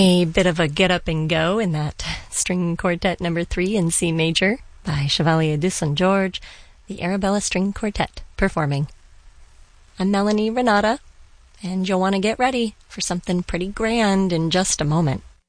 A bit of a get up and go in that String Quartet number 3 in C major by Chevalier de St. George, the Arabella String Quartet performing. I'm Melanie Renata, and you'll want to get ready for something pretty grand in just a moment.